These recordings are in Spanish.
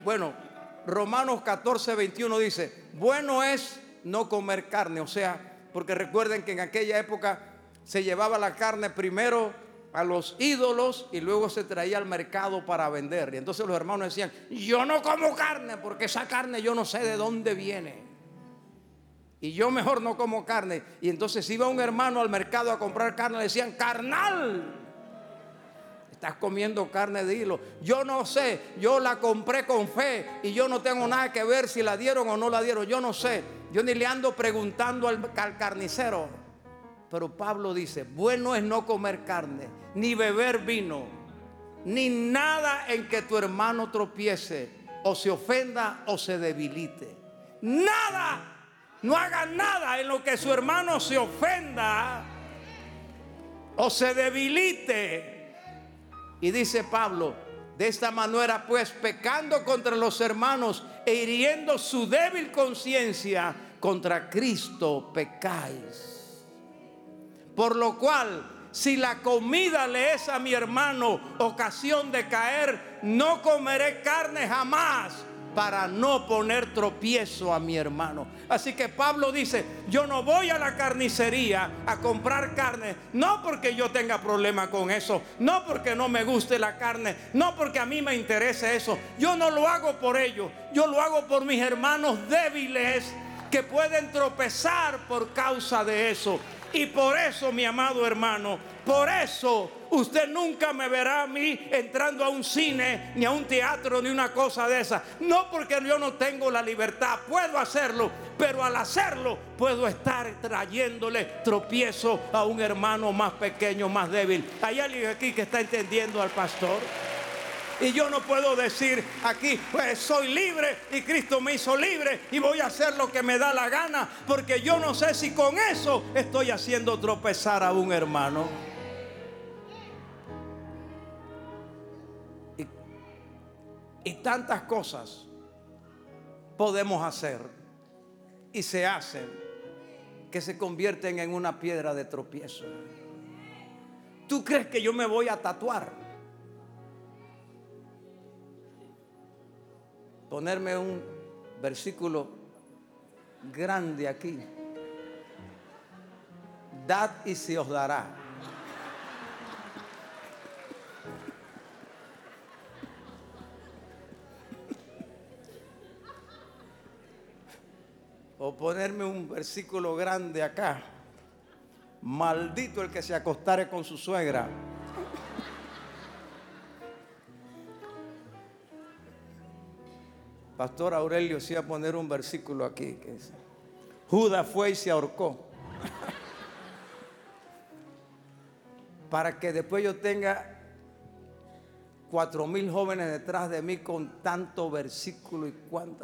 Bueno, Romanos 14:21 dice, bueno es no comer carne. O sea, porque recuerden que en aquella época se llevaba la carne primero a los ídolos y luego se traía al mercado para vender. Y entonces los hermanos decían, yo no como carne porque esa carne yo no sé de dónde viene. Y yo mejor no como carne. Y entonces iba un hermano al mercado a comprar carne, le decían, carnal, estás comiendo carne de hilo. Yo no sé, yo la compré con fe y yo no tengo nada que ver si la dieron o no la dieron. Yo no sé, yo ni le ando preguntando al carnicero. Pero Pablo dice, bueno es no comer carne, ni beber vino, ni nada en que tu hermano tropiece, o se ofenda o se debilite. Nada. No haga nada en lo que su hermano se ofenda o se debilite. Y dice Pablo, de esta manera pues, pecando contra los hermanos e hiriendo su débil conciencia, contra Cristo pecáis. Por lo cual, si la comida le es a mi hermano ocasión de caer, no comeré carne jamás, para no poner tropiezo a mi hermano. Así que Pablo dice, yo no voy a la carnicería a comprar carne, no porque yo tenga problema con eso, no porque no me guste la carne, no porque a mí me interese eso. Yo no lo hago por ellos, yo lo hago por mis hermanos débiles que pueden tropezar por causa de eso. Y por eso, mi amado hermano, por eso usted nunca me verá a mí entrando a un cine, ni a un teatro, ni una cosa de esa. No porque yo no tengo la libertad, puedo hacerlo, pero al hacerlo puedo estar trayéndole tropiezo a un hermano más pequeño, más débil. ¿Hay alguien aquí que está entendiendo al pastor? Y yo no puedo decir aquí, pues soy libre y Cristo me hizo libre y voy a hacer lo que me da la gana, porque yo no sé si con eso estoy haciendo tropezar a un hermano. Y tantas cosas podemos hacer y se hacen que se convierten en una piedra de tropiezo. ¿Tú crees que yo me voy a tatuar? Ponerme un versículo grande aquí. Dad y se os dará. O ponerme un versículo grande acá. Maldito el que se acostare con su suegra. Pastor Aurelio se iba a poner un versículo aquí que dice, Judas fue y se ahorcó. Para que después yo tenga 4,000 jóvenes detrás de mí con tanto versículo y cuánta.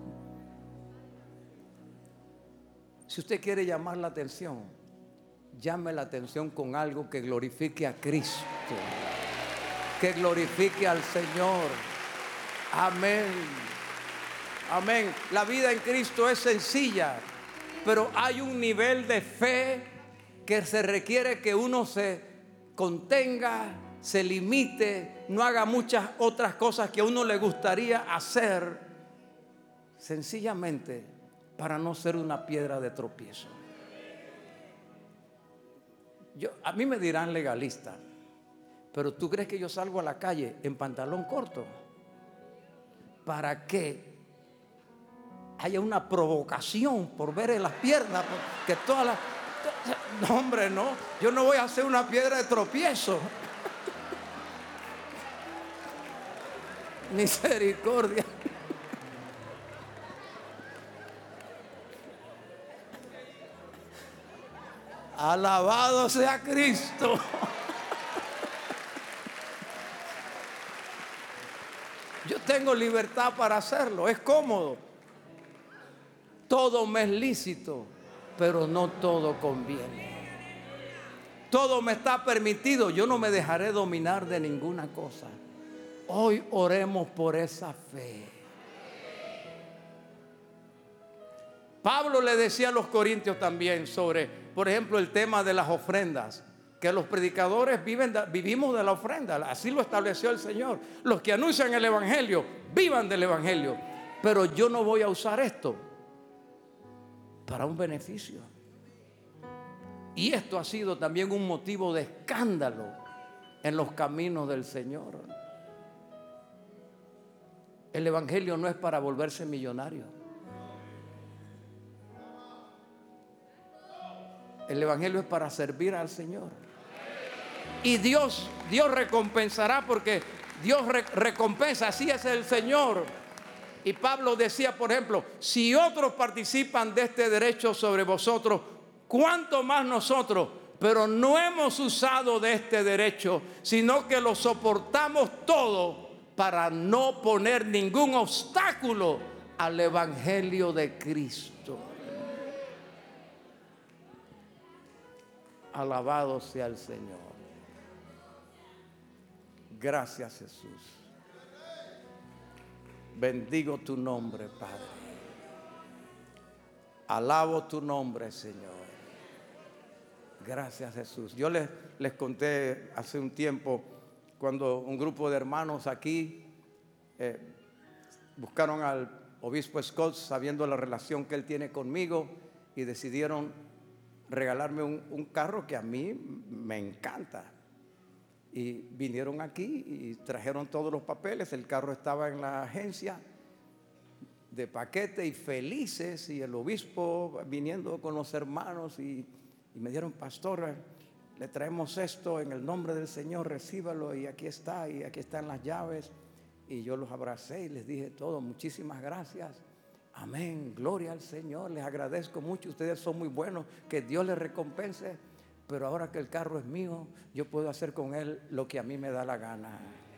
Si usted quiere llamar la atención, llame la atención con algo que glorifique a Cristo, que glorifique al Señor. Amén. Amén. La vida en Cristo es sencilla, pero hay un nivel de fe que se requiere que uno se contenga, se limite, no haga muchas otras cosas que a uno le gustaría hacer, sencillamente para no ser una piedra de tropiezo. A mí me dirán legalista, pero ¿tú crees que yo salgo a la calle en pantalón corto? ¿Para qué? Haya una provocación por ver en las piernas, que todas las... No, hombre, no. Yo no voy a hacer una piedra de tropiezo. Misericordia. Alabado sea Cristo. Yo tengo libertad para hacerlo, es cómodo. Todo me es lícito, pero no todo conviene. Todo me está permitido, yo no me dejaré dominar de ninguna cosa. Hoy oremos por esa fe. Pablo le decía a los corintios también sobre, por ejemplo, el tema de las ofrendas. que los predicadores vivimos de la ofrenda. Así lo estableció el Señor. Los que anuncian el evangelio, vivan del evangelio. Pero yo no voy a usar esto para un beneficio. Y esto ha sido también un motivo de escándalo en los caminos del Señor. El evangelio no es para volverse millonario. El evangelio es para servir al Señor. Y Dios recompensará, porque Dios recompensa, así es el Señor. Y Pablo decía, por ejemplo, si otros participan de este derecho sobre vosotros, ¿cuánto más nosotros? Pero no hemos usado de este derecho, sino que lo soportamos todo para no poner ningún obstáculo al evangelio de Cristo. Alabado sea el Señor. Gracias, Jesús. Bendigo tu nombre, Padre. Alabo tu nombre, Señor. Gracias, Jesús. Yo les conté hace un tiempo, cuando un grupo de hermanos aquí buscaron al obispo Scott, sabiendo la relación que él tiene conmigo, y decidieron regalarme un carro que a mí me encanta. Y vinieron aquí y trajeron todos los papeles. El carro estaba en la agencia de paquete y felices, y el obispo viniendo con los hermanos y me dijeron: pastor, le traemos esto en el nombre del Señor, recíbalo, y aquí está, y aquí están las llaves. Y yo los abracé y les dije todo: muchísimas gracias, amén, gloria al Señor, les agradezco mucho, ustedes son muy buenos, que Dios les recompense. Pero ahora que el carro es mío, yo puedo hacer con él lo que a mí me da la gana.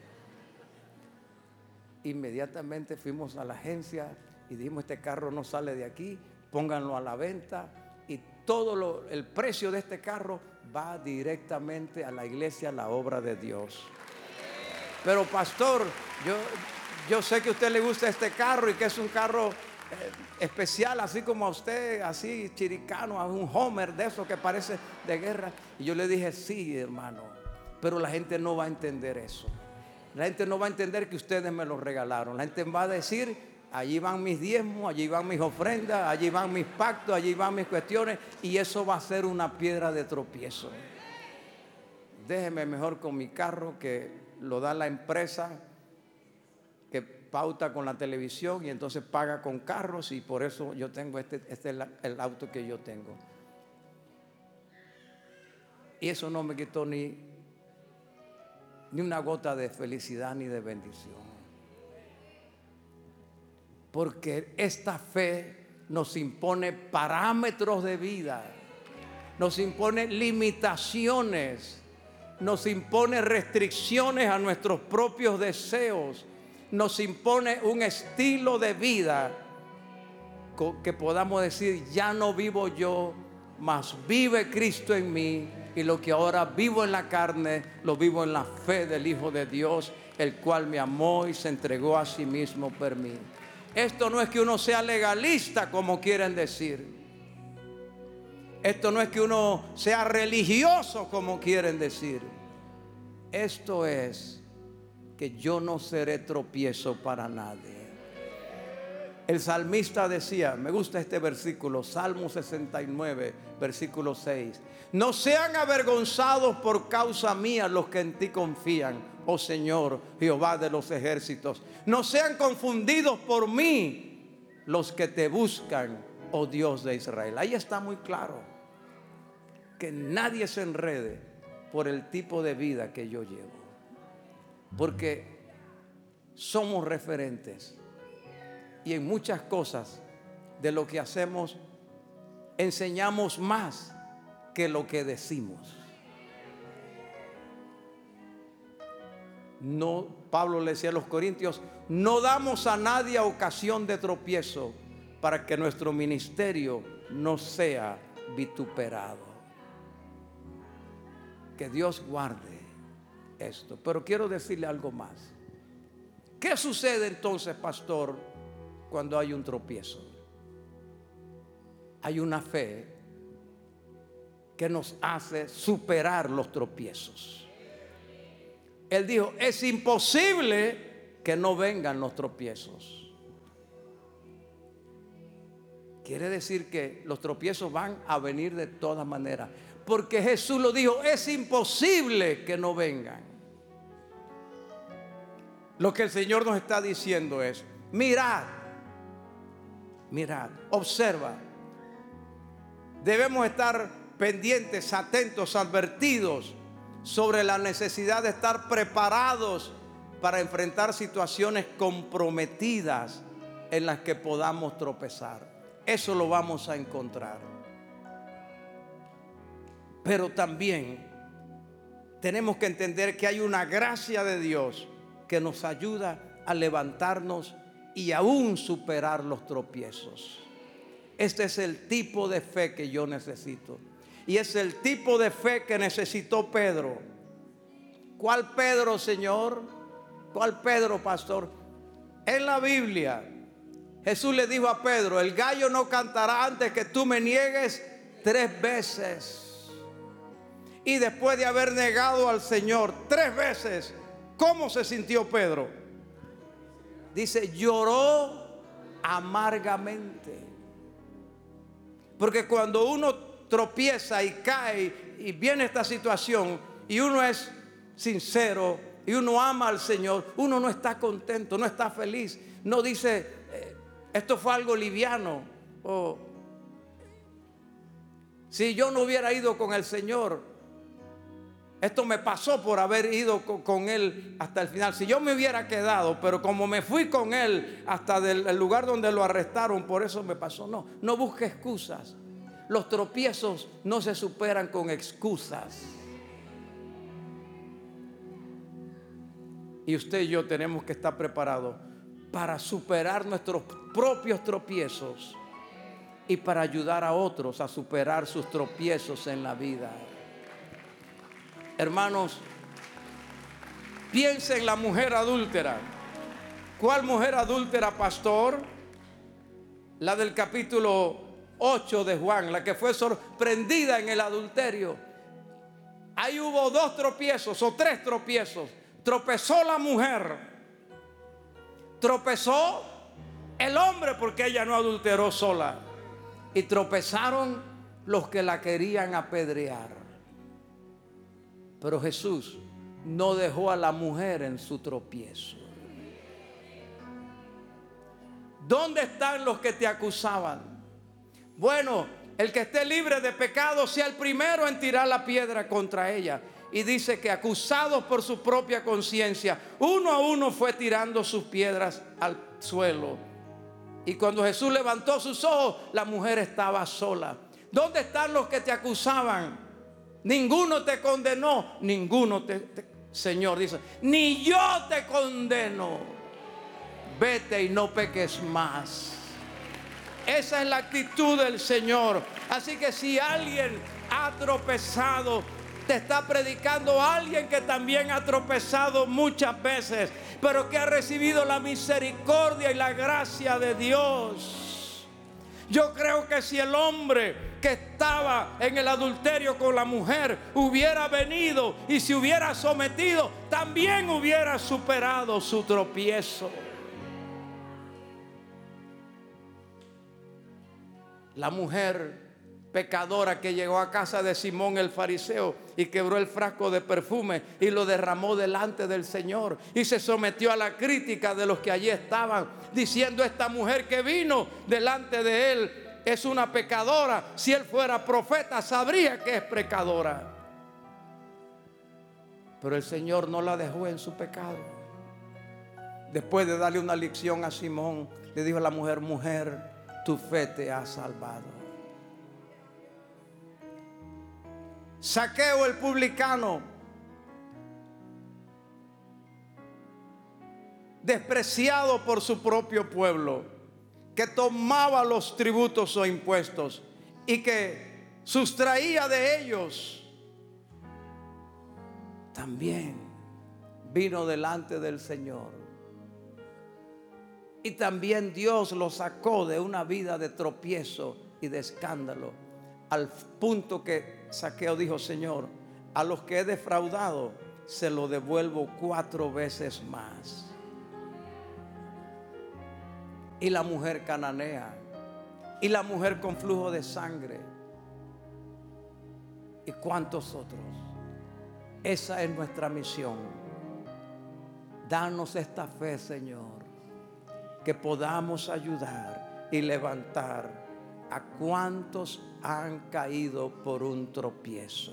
Inmediatamente fuimos a la agencia y dijimos: este carro no sale de aquí, pónganlo a la venta, y todo el precio de este carro va directamente a la iglesia, a la obra de Dios. Pero pastor, yo sé que a usted le gusta este carro y que es un carro especial, así como a usted, así chiricano, a un Homer de esos que parece de guerra. Y yo le dije: sí, hermano, pero la gente no va a entender eso. La gente no va a entender que ustedes me lo regalaron. La gente va a decir: allí van mis diezmos, allí van mis ofrendas, allí van mis pactos, allí van mis cuestiones, y eso va a ser una piedra de tropiezo. Déjeme mejor con mi carro, que lo da la empresa que pauta con la televisión y entonces paga con carros, y por eso yo tengo este es el auto que yo tengo. Y eso no me quitó ni una gota de felicidad ni de bendición, porque esta fe nos impone parámetros de vida, nos impone limitaciones, nos impone restricciones a nuestros propios deseos, nos impone un estilo de vida que podamos decir: ya no vivo yo, mas vive Cristo en mí, y lo que ahora vivo en la carne, lo vivo en la fe del Hijo de Dios, el cual me amó y se entregó a sí mismo por mí. Esto no es que uno sea legalista, como quieren decir. Esto no es que uno sea religioso, como quieren decir. Esto es que yo no seré tropiezo para nadie. El salmista decía, me gusta este versículo, Salmo 69, versículo 6: no sean avergonzados por causa mía los que en ti confían, oh Señor, Jehová de los ejércitos. No sean confundidos por mí los que te buscan, oh Dios de Israel. Ahí está muy claro que nadie se enrede por el tipo de vida que yo llevo, porque somos referentes, y en muchas cosas de lo que hacemos enseñamos más que lo que decimos. No, Pablo le decía a los corintios: no damos a nadie ocasión de tropiezo, para que nuestro ministerio no sea vituperado. Que Dios guarde esto. Pero quiero decirle algo más. ¿Qué sucede entonces, pastor, cuando hay un tropiezo? Hay una fe que nos hace superar los tropiezos. Él dijo, es imposible que no vengan los tropiezos. Quiere decir que los tropiezos van a venir de todas maneras, porque Jesús lo dijo, es imposible que no vengan. Lo que el Señor nos está diciendo es, mirad, observa. Debemos estar pendientes, atentos, advertidos sobre la necesidad de estar preparados para enfrentar situaciones comprometidas en las que podamos tropezar. Eso lo vamos a encontrar. Pero también tenemos que entender que hay una gracia de Dios que nos ayuda a levantarnos y aún superar los tropiezos. Este es el tipo de fe que yo necesito. Y es el tipo de fe que necesitó Pedro. ¿Cuál Pedro, Señor? ¿Cuál Pedro, pastor? En la Biblia, Jesús le dijo a Pedro, el gallo no cantará antes que tú me niegues 3 veces. Y después de haber negado al Señor 3 veces, ¿cómo se sintió Pedro? Dice, lloró amargamente. Porque cuando uno tropieza y cae y viene esta situación y uno es sincero y uno ama al Señor, uno no está contento, no está feliz, no dice esto fue algo liviano, o si yo no hubiera ido con el Señor, esto me pasó por haber ido con Él hasta el final. Si yo me hubiera quedado, pero como me fui con Él hasta el lugar donde lo arrestaron, por eso me pasó. No busque excusas. Los tropiezos no se superan con excusas. Y usted y yo tenemos que estar preparados para superar nuestros propios tropiezos y para ayudar a otros a superar sus tropiezos en la vida. Hermanos, piensa en la mujer adúltera. ¿Cuál mujer adúltera, pastor? La del capítulo 8 de Juan, la que fue sorprendida en el adulterio. Ahí hubo 2 tropiezos o 3 tropiezos. Tropezó la mujer, tropezó el hombre porque ella no adulteró sola, y tropezaron los que la querían apedrear. Pero Jesús no dejó a la mujer en su tropiezo. ¿Dónde están los que te acusaban? Bueno, el que esté libre de pecado sea el primero en tirar la piedra contra ella. Y dice que acusados por su propia conciencia, uno a uno fue tirando sus piedras al suelo. Y cuando Jesús levantó sus ojos, la mujer estaba sola. ¿Dónde están los que te acusaban? Ninguno te condenó. Ninguno Señor dice, ni yo te condeno. Vete y no peques más. Esa es la actitud del Señor. Así que si alguien ha tropezado, te está predicando alguien que también ha tropezado muchas veces, pero que ha recibido la misericordia y la gracia de Dios. Yo creo que si el hombre que estaba en el adulterio con la mujer hubiera venido y se hubiera sometido, también hubiera superado su tropiezo. La mujer pecadora que llegó a casa de Simón el fariseo y quebró el frasco de perfume y lo derramó delante del Señor, y se sometió a la crítica de los que allí estaban, diciendo, esta mujer que vino delante de él es una pecadora. Si él fuera profeta sabría que es pecadora. Pero el Señor no la dejó en su pecado. Después de darle una lección a Simón, le dijo a la mujer, mujer, tu fe te ha salvado. Zaqueo el publicano, despreciado por su propio pueblo, que tomaba los tributos o impuestos y que sustraía de ellos, también vino delante del Señor. Y también Dios lo sacó de una vida de tropiezo y de escándalo al punto que Zaqueo dijo: Señor, a los que he defraudado se lo devuelvo 4 veces más. Y la mujer cananea, y la mujer con flujo de sangre, y cuántos otros. Esa es nuestra misión. Danos esta fe, Señor, que podamos ayudar y levantar a cuantos han caído por un tropiezo.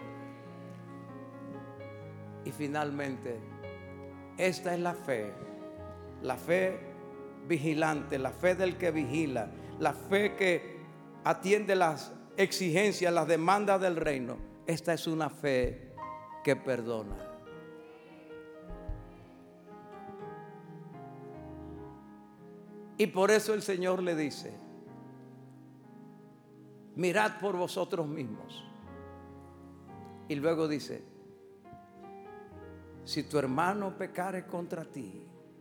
Y finalmente, esta es la fe vigilante, la fe del que vigila, la fe que atiende las exigencias, las demandas del reino. Esta es una fe que perdona. Y por eso el Señor le dice: mirad por vosotros mismos. Y luego dice: si tu hermano pecare contra ti,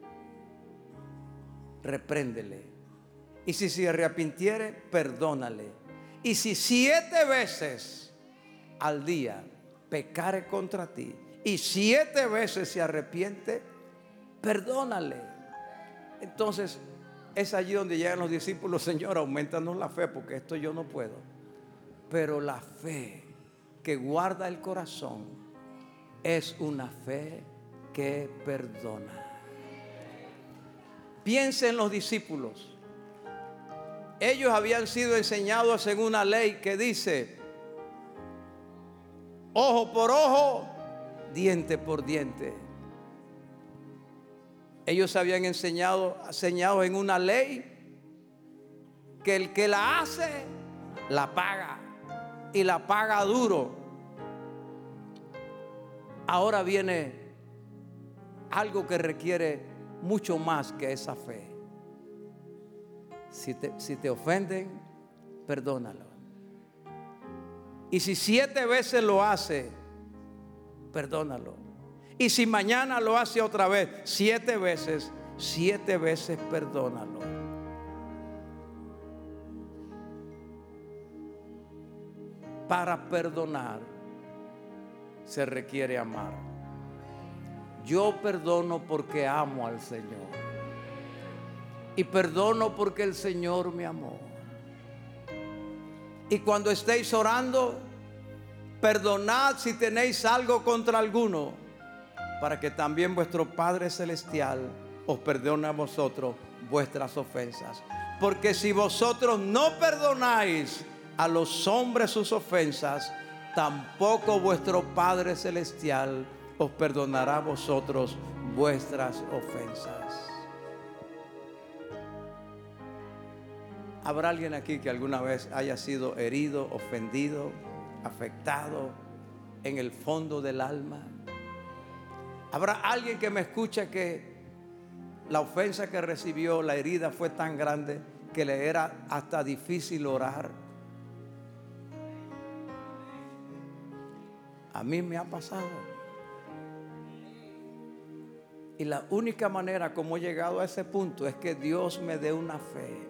repréndele. Y si se arrepintiere, perdónale. Y si 7 veces al día pecare contra ti y 7 veces se arrepiente, perdónale. Entonces es allí donde llegan los discípulos: Señor, aumentanos la fe, porque esto yo no puedo. Pero la fe que guarda el corazón es una fe que perdona. Piensen en los discípulos. Ellos habían sido enseñados según una ley que dice: ojo por ojo, diente por diente. Ellos habían enseñado en una ley que el que la hace, la paga, y la paga duro. Ahora viene algo que requiere mucho más que esa fe. Si te ofenden, perdónalo. Y si 7 veces lo hace, perdónalo. Y si mañana lo hace otra vez, 7 veces, 7 veces perdónalo. Para perdonar se requiere amar. Yo perdono porque amo al Señor. Y perdono porque el Señor me amó. Y cuando estéis orando, perdonad si tenéis algo contra alguno, para que también vuestro Padre Celestial os perdone a vosotros vuestras ofensas. Porque si vosotros no perdonáis a los hombres sus ofensas, tampoco vuestro Padre Celestial os perdonará a vosotros vuestras ofensas. ¿Habrá alguien aquí que alguna vez haya sido herido, ofendido, afectado en el fondo del alma? ¿Habrá alguien que me escuche que la ofensa que recibió, la herida fue tan grande que le era hasta difícil orar? A mí me ha pasado. Y la única manera como he llegado a ese punto es que Dios me dé una fe